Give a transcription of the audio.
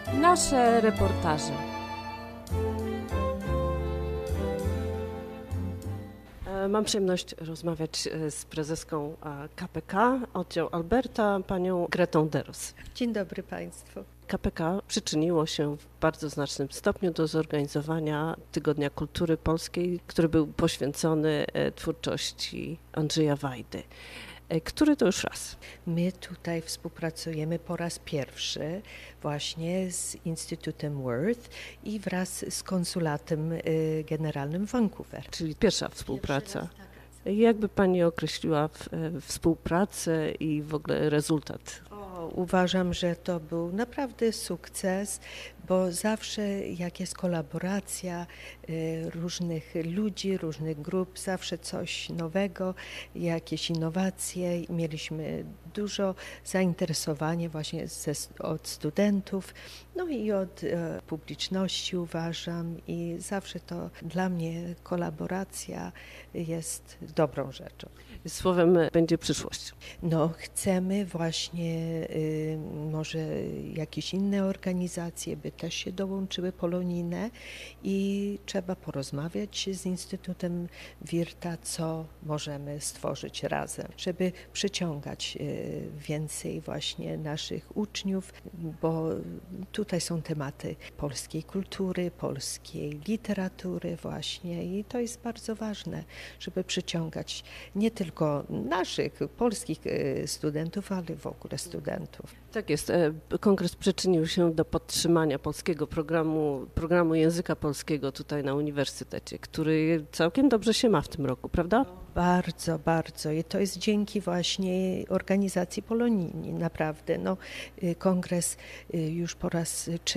Nasze reportaże. Mam przyjemność rozmawiać z prezeską KPK, oddział Alberta, panią Gretą Deros. Dzień dobry Państwu. KPK przyczyniło się w bardzo znacznym stopniu do zorganizowania Tygodnia Kultury Polskiej, który był poświęcony twórczości Andrzeja Wajdy. Który to już raz? My tutaj współpracujemy po raz pierwszy właśnie z Instytutem Worth i wraz z Konsulatem Generalnym w Vancouver. Czyli pierwsza współpraca. Jakby pani określiła współpracę i w ogóle rezultat? Uważam, że to był naprawdę sukces, bo zawsze jak jest kolaboracja różnych ludzi, różnych grup, zawsze coś nowego, jakieś innowacje. Mieliśmy dużo zainteresowania właśnie od studentów, no i od publiczności uważam i zawsze to dla mnie kolaboracja jest dobrą rzeczą. Słowem będzie przyszłość. No, chcemy właśnie może jakieś inne organizacje by też się dołączyły, polonijne i trzeba porozmawiać z Instytutem Wirta, co możemy stworzyć razem, żeby przyciągać więcej właśnie naszych uczniów, bo tutaj są tematy polskiej kultury, polskiej literatury właśnie i to jest bardzo ważne, żeby przyciągać nie tylko naszych polskich studentów, ale w ogóle studentów. Tak jest. Kongres przyczynił się do podtrzymania polskiego programu języka polskiego tutaj na uniwersytecie, który całkiem dobrze się ma w tym roku, prawda? Bardzo, bardzo. I to jest dzięki właśnie organizacji polonijnej, naprawdę. No, kongres już po raz trzeci